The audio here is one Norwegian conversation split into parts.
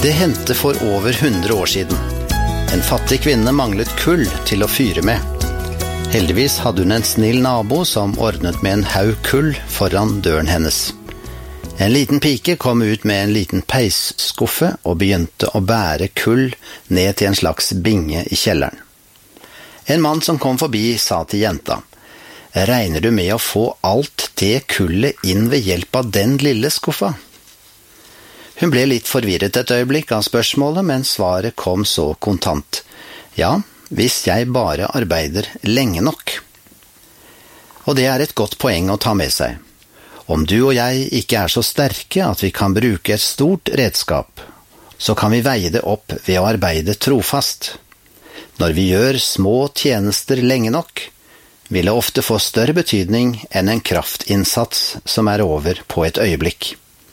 Det hendte for over 100 år siden. En fattig kvinne manglet kull til å fyre med. Heldigvis hadde hun en snill nabo som ordnet med en haug kull foran døren hennes. En liten pike kom ut med en liten peisskuffe og begynte å bære kull ned til en slags binge i kjelleren. En mann som kom forbi sa til jenta: «Regner du med å få alt det kullet inn ved hjelp av den lille skuffa?» Hun ble litt forvirret et øyeblikk av spørsmålet, men svaret kom så kontant: «Ja, hvis jeg bare arbeider lenge nok.» Og det er et godt poeng å ta med seg. Om du og jeg ikke er så sterke at vi kan bruke et stort redskap, så kan vi veie det opp ved å arbeide trofast. Når vi gjør små tjenester lenge nok, vil det ofte få større betydning enn en kraftinnsats som er over på et øyeblikk.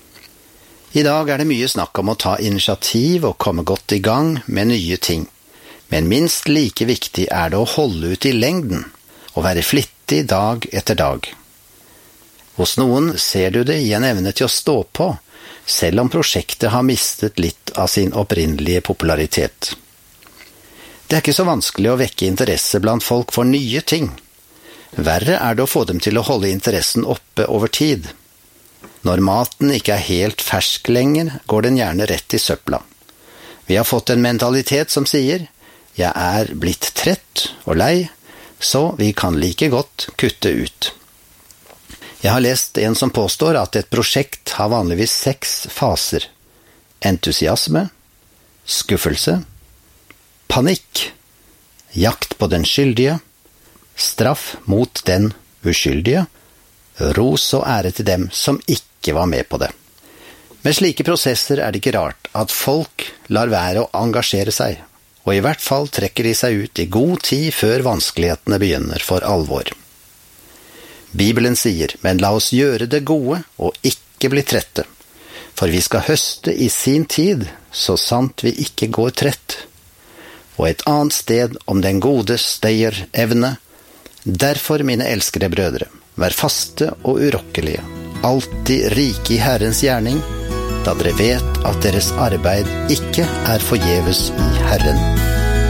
I dag er det mye snakk om å ta initiativ og komme godt i gang med nye ting. Men minst like viktig er det å holde ut i lengden, og være flittig dag etter dag. Hos noen ser du det i en evne til å stå på, selv om prosjektet har mistet litt av sin opprinnelige popularitet. Det er ikke så vanskelig å vekke interesse blant folk for nye ting. Verre er det å få dem til å holde interessen oppe over tid. Når maten ikke er helt fersk lenger, går den gjerne rett i søpla. Vi har fått en mentalitet som sier: «Jeg er blitt trett og lei, så vi kan like godt kutte ut.» Jeg har lest en som påstår at et prosjekt har vanligvis 6 faser: entusiasme, skuffelse, panikk, jakt på den skyldige, straff mot den uskyldige, ros og ære til dem som ikke var med på det. Med slike prosesser er det ikke rart at folk lar være å engasjere seg, og i hvert fall trekker de seg ut i god tid før vanskelighetene begynner for alvor. Bibelen sier: «Men la oss gjøre det gode og ikke bli trette, for vi skal høste i sin tid, så sant vi ikke går trett.» Og et annet sted om den gode stayerevne: «Derfor, mine elskede brødre, vær faste og urokkelige, alltid rike i Herrens gjerning, da dere vet at deres arbeid ikke er forgjeves i Herren.»